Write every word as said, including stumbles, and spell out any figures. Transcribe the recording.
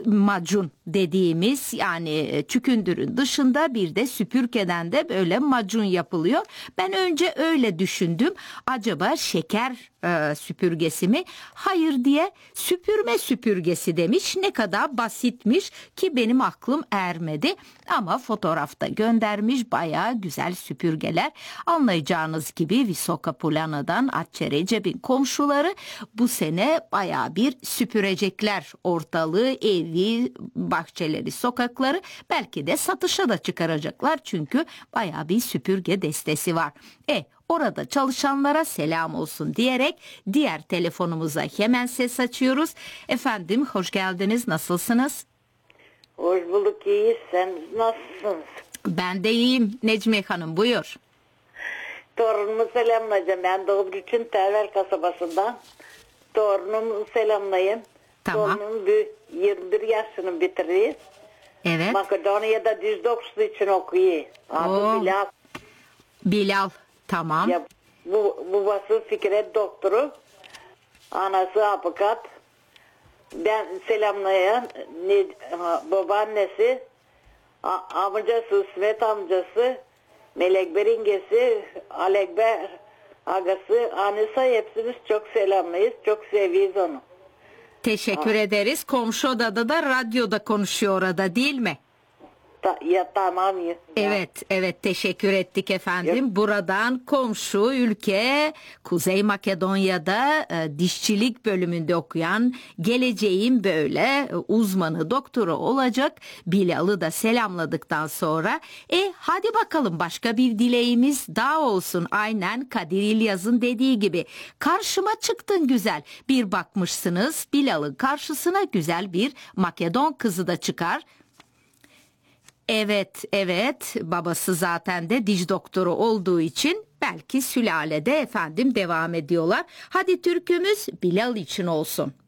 macun dediğimiz, yani çükündürün dışında bir de süpürgeden de böyle macun yapılıyor. Ben önce öyle düşündüm. Acaba şeker e, süpürgesi mi? Hayır diye süpürme süpürgesi demiş. Ne kadar basitmiş ki benim aklım ermedi. Ama fotoğrafta göndermiş, bayağı güzel süpürgeler. Anlayacağınız gibi Visoka Pulana'dan Atçe Recep'in komşuları bu sene bayağı bir süpürecekler ortalığı, evi, bahçeleri, sokakları. Belki de satışa da çıkaracaklar çünkü bayağı bir süpürge destesi var. E orada çalışanlara selam olsun diyerek diğer telefonumuza hemen ses açıyoruz. Efendim hoş geldiniz, nasılsınız? Hoş bulduk, iyiyiz. Sen nasılsınız? Ben de iyiyim Necmiye Hanım, buyur. Torunumu selamlayacağım. Ben Doğruç'un Tervel kasabasından. Torunumu selamlayayım. Tamam. Torunum yirmi bir yaşını bitiriyor. Evet. Makedonya'da düz dokuzlu için okuyor. Adı Oo. Bilal. Bilal, tamam. Ya, bu, babası Fikret doktoru. Anası avukat. Ben selamlayan ne, babaannesi, a, amcası, İsmet amcası, Melek Beringesi, Alekber agası, Anisa, hepsimiz çok selamlayız. Çok seviyoruz onu. Teşekkür ha. ederiz. Komşu odada da radyoda konuşuyor orada, değil mi? Ta, ya tamam ya. Evet, evet, teşekkür ettik efendim. Yok. Buradan komşu ülke Kuzey Makedonya'da e, dişçilik bölümünde okuyan, geleceğin böyle e, uzmanı, doktoru olacak Bilal'ı da selamladıktan sonra e hadi bakalım başka bir dileğimiz daha olsun. Aynen Kadir İlyas'ın dediği gibi karşıma çıktın güzel. Bir bakmışsınız Bilal'ın karşısına güzel bir Makedon kızı da çıkar. Evet, evet, babası zaten de diş doktoru olduğu için belki sülalede efendim devam ediyorlar. Hadi türkümüz Bilal için olsun.